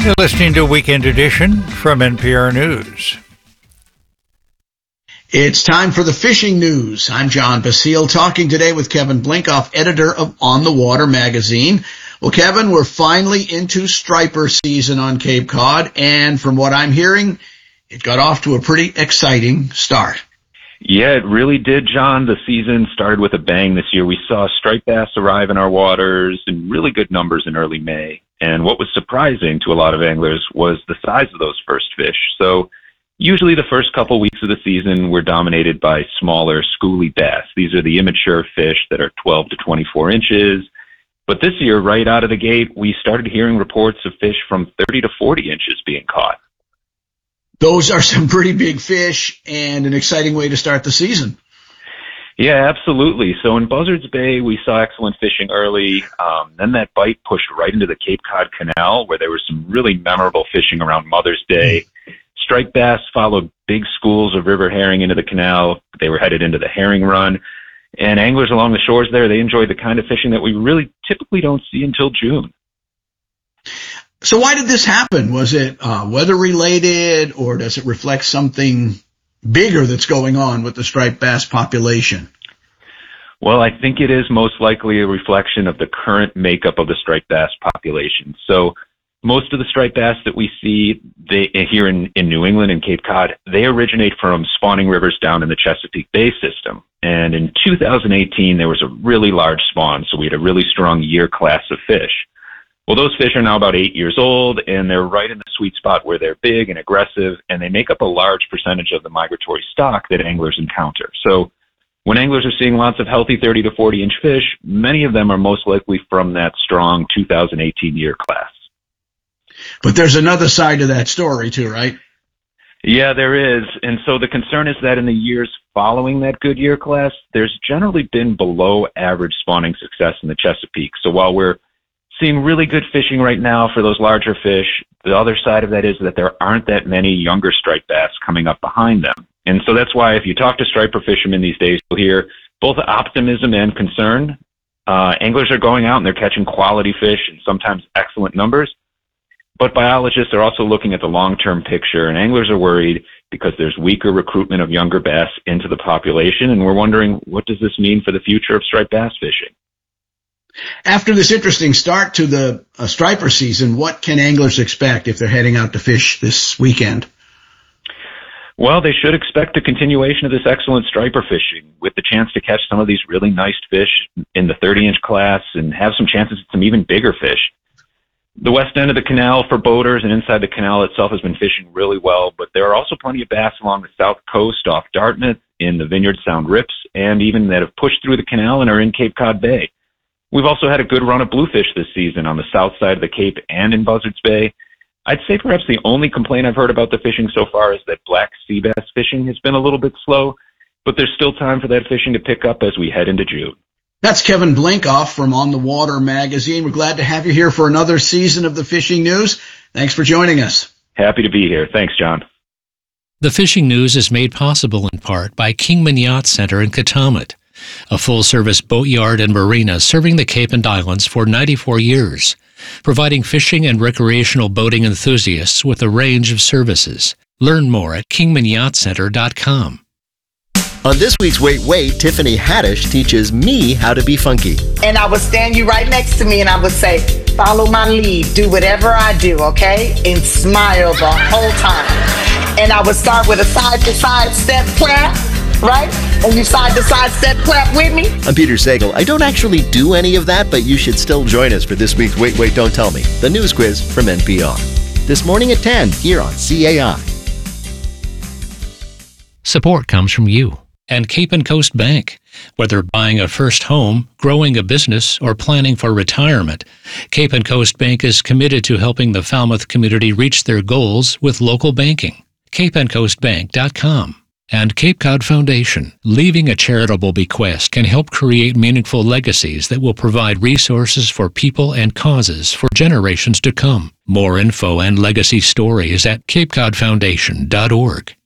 You're listening to Weekend Edition from NPR News. It's time for the fishing news. I'm John Basile, talking today with Kevin Blinkoff, editor of On the Water magazine. Well, Kevin, we're finally into striper season on Cape Cod, and from what I'm hearing, it got off to a pretty exciting start. Yeah, it really did, John. The season started with a bang this year. We saw striped bass arrive in our waters in really good numbers in early May. And what was surprising to a lot of anglers was the size of those first fish. So usually the first couple weeks of the season were dominated by smaller schoolie bass. These are the immature fish that are 12 to 24 inches. But this year, right out of the gate, we started hearing reports of fish from 30 to 40 inches being caught. Those are some pretty big fish and an exciting way to start the season. Yeah, absolutely. So in Buzzards Bay, we saw excellent fishing early. Then that bite pushed right into the Cape Cod Canal, where there was some really memorable fishing around Mother's Day. Striped bass followed big schools of river herring into the canal. They were headed into the herring run. And anglers along the shores there, they enjoyed the kind of fishing that we really typically don't see until June. So why did this happen? Was it weather-related, or does it reflect something bigger that's going on with the striped bass population? Well, I think it is most likely a reflection of the current makeup of the striped bass population. So most of the striped bass that we see here in New England and Cape Cod, they originate from spawning rivers down in the Chesapeake Bay system. And in 2018, there was a really large spawn, so we had a really strong year class of fish. Well, those fish are now about 8 years old, and they're right in the sweet spot where they're big and aggressive, and they make up a large percentage of the migratory stock that anglers encounter. So when anglers are seeing lots of healthy 30 to 40-inch fish, many of them are most likely from that strong 2018 year class. But there's another side to that story too, right? Yeah, there is. And so the concern is that in the years following that good year class, there's generally been below average spawning success in the Chesapeake. So while we're seeing really good fishing right now for those larger fish, the other side of that is that there aren't that many younger striped bass coming up behind them. And so that's why if you talk to striper fishermen these days, you'll hear both optimism and concern. Anglers are going out and they're catching quality fish in sometimes excellent numbers. But biologists are also looking at the long-term picture, and anglers are worried because there's weaker recruitment of younger bass into the population, and we're wondering, what does this mean for the future of striped bass fishing? After this interesting start to the striper season, what can anglers expect if they're heading out to fish this weekend? Well, they should expect a continuation of this excellent striper fishing with the chance to catch some of these really nice fish in the 30-inch class and have some chances at some even bigger fish. The west end of the canal for boaters and inside the canal itself has been fishing really well, but there are also plenty of bass along the south coast off Dartmouth, in the Vineyard Sound Rips, and even that have pushed through the canal and are in Cape Cod Bay. We've also had a good run of bluefish this season on the south side of the Cape and in Buzzards Bay. I'd say perhaps the only complaint I've heard about the fishing so far is that black sea bass fishing has been a little bit slow, but there's still time for that fishing to pick up as we head into June. That's Kevin Blinkoff from On the Water magazine. We're glad to have you here for another season of the Fishing News. Thanks for joining us. Happy to be here. Thanks, John. The Fishing News is made possible in part by Kingman Yacht Center in Katamat, a full-service boatyard and marina serving the Cape and Islands for 94 years, providing fishing and recreational boating enthusiasts with a range of services. Learn more at kingmanyachtcenter.com. On this week's Wait, Wait, Tiffany Haddish teaches me how to be funky. And I would stand you right next to me and I would say, follow my lead, do whatever I do, okay? And smile the whole time. And I would start with a side-to-side step clap, right? And you side-to-side step clap with me. I'm Peter Sagal. I don't actually do any of that, but you should still join us for this week's Wait, Wait, Don't Tell Me, the news quiz from NPR. This morning at 10 here on CAI. Support comes from you and Cape and Coast Bank. Whether buying a first home, growing a business, or planning for retirement, Cape and Coast Bank is committed to helping the Falmouth community reach their goals with local banking. CapeandCoastBank.com. And Cape Cod Foundation. Leaving a charitable bequest can help create meaningful legacies that will provide resources for people and causes for generations to come. More info and legacy stories at CapeCodFoundation.org.